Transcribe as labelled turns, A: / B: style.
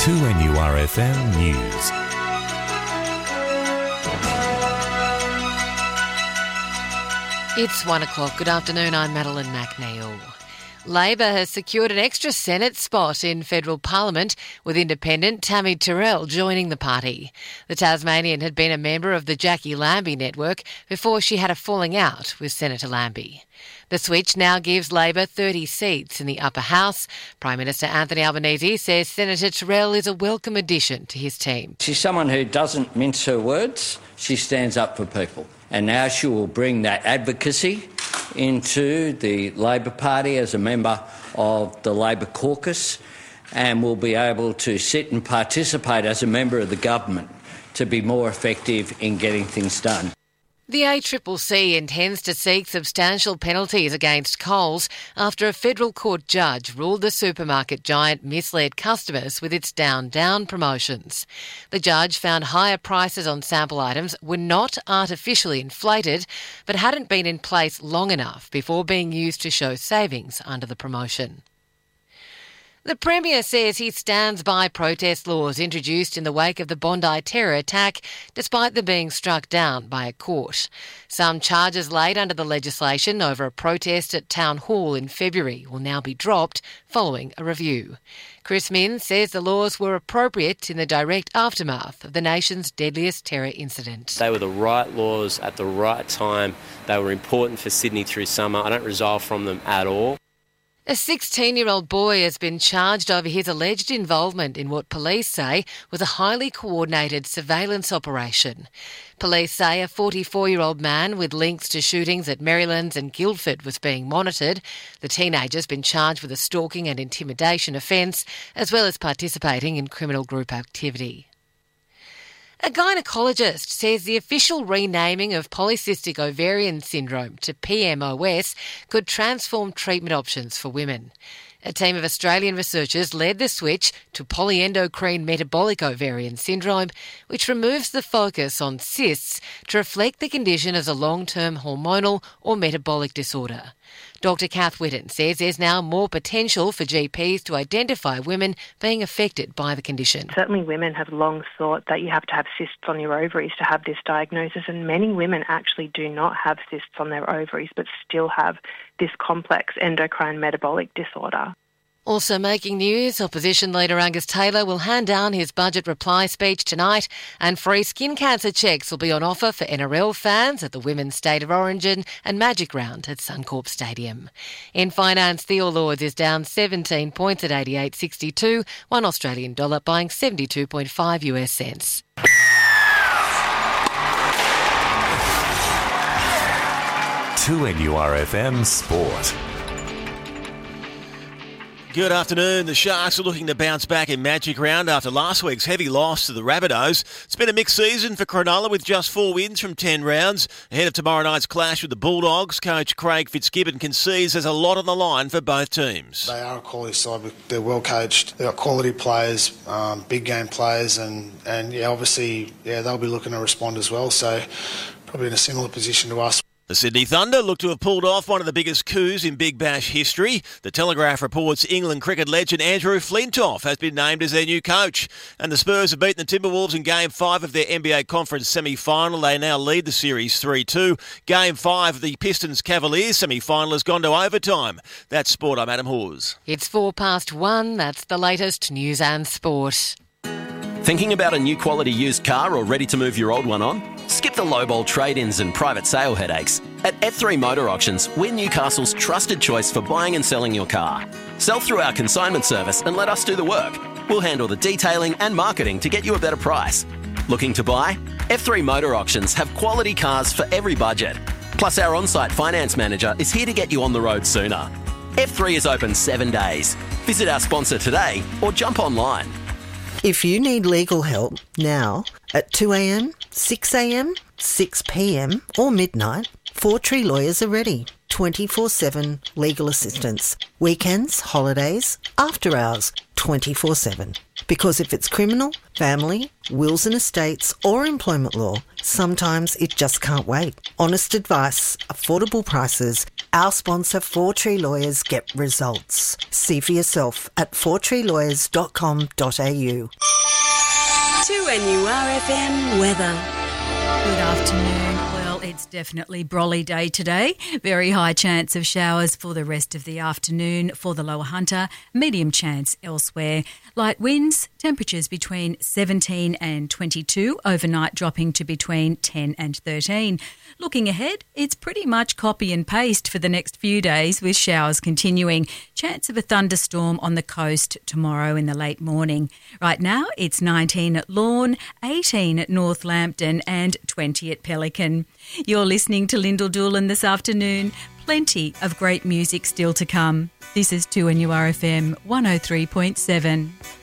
A: 2NURFM News.
B: It's 1 o'clock. Good afternoon, I'm Madeline McNeil. Labor has secured an extra Senate spot in federal parliament, with independent Tammy Terrell joining the party. The Tasmanian had been a member of the Jackie Lambie network before she had a falling out with Senator Lambie. The switch now gives Labor 30 seats in the upper house. Prime Minister Anthony Albanese says Senator Terrell is a welcome addition to his team.
C: She's someone who doesn't mince her words. She stands up for people. And now she will bring that advocacy into the Labor Party as a member of the Labor caucus, and will be able to sit and participate as a member of the government to be more effective in getting things done.
B: The ACCC intends to seek substantial penalties against Coles after a federal court judge ruled the supermarket giant misled customers with its down promotions. The judge found higher prices on sample items were not artificially inflated, but hadn't been in place long enough before being used to show savings under the promotion. The Premier says he stands by protest laws introduced in the wake of the Bondi terror attack, despite them being struck down by a court. Some charges laid under the legislation over a protest at Town Hall in February will now be dropped following a review. Chris Minns says the laws were appropriate in the direct aftermath of the nation's deadliest terror incident.
D: They were the right laws at the right time. They were important for Sydney through summer. I don't resile from them at all.
B: A 16-year-old boy has been charged over his alleged involvement in what police say was a highly coordinated surveillance operation. Police say a 44-year-old man with links to shootings at Marylands and Guildford was being monitored. The teenager's been charged with a stalking and intimidation offence, as well as participating in criminal group activity. A gynaecologist says the official renaming of polycystic ovarian syndrome to PMOS could transform treatment options for women. A team of Australian researchers led the switch to polyendocrine metabolic ovarian syndrome, which removes the focus on cysts to reflect the condition as a long-term hormonal or metabolic disorder. Dr Kath Whitten says there's now more potential for GPs to identify women being affected by the condition.
E: Certainly women have long thought that you have to have cysts on your ovaries to have this diagnosis, and many women actually do not have cysts on their ovaries but still have this complex endocrine metabolic disorder.
B: Also making news, Opposition Leader Angus Taylor will hand down his budget reply speech tonight, and free skin cancer checks will be on offer for NRL fans at the Women's State of Origin and Magic Round at Suncorp Stadium. In finance, the All Ords is down 17 points at 88.62, $1 Australian dollar buying 72.5 US cents.
A: To NURFM Sport.
F: Good afternoon. The Sharks are looking to bounce back in Magic Round after last week's heavy loss to the Rabbitohs. It's been a mixed season for Cronulla with just 4 wins from 10 rounds. Ahead of tomorrow night's clash with the Bulldogs, coach Craig Fitzgibbon concedes there's a lot on the line for both teams.
G: They are a quality side. They're well coached. They've got quality players, big game players, and obviously they'll be looking to respond as well. So probably in a similar position to us.
F: The Sydney Thunder look to have pulled off one of the biggest coups in Big Bash history. The Telegraph reports England cricket legend Andrew Flintoff has been named as their new coach. And the Spurs have beaten the Timberwolves in Game 5 of their NBA Conference semi-final. They now lead the series 3-2. Game 5 of the Pistons-Cavaliers semi-final has gone to overtime. That's Sport. I'm Adam Hawes.
B: It's 1:04. That's the latest news and sport.
H: Thinking about a new quality used car or ready to move your old one on? Skip the lowball trade-ins and private sale headaches. At F3 Motor Auctions, we're Newcastle's trusted choice for buying and selling your car. Sell through our consignment service and let us do the work. We'll handle the detailing and marketing to get you a better price. Looking to buy? F3 Motor Auctions have quality cars for every budget. Plus our on-site finance manager is here to get you on the road sooner. F3 is open 7 days. Visit our sponsor today or jump online.
I: If you need legal help now at 2am, 6am, 6pm or midnight, Four Tree Lawyers are ready. 24/7 legal assistance. Weekends, holidays, after hours, 24/7. Because if it's criminal, family, wills and estates or employment law, sometimes it just can't wait. Honest advice, affordable prices. Our sponsor, Four Tree Lawyers, get results. See for yourself at fourtreelawyers.com.au.
J: 2NURFM weather.
K: Good afternoon. Well, it's definitely brolly day today. Very high chance of showers for the rest of the afternoon for the Lower Hunter. Medium chance elsewhere. Light winds, temperatures between 17 and 22, overnight dropping to between 10 and 13. Looking ahead, it's pretty much copy and paste for the next few days with showers continuing. Chance of a thunderstorm on the coast tomorrow in the late morning. Right now, it's 19 at Lorne, 18 at North Lambton and 20 at Pelican. You're listening to Lyndall Doolan this afternoon. Plenty of great music still to come. This is 2NURFM 103.7.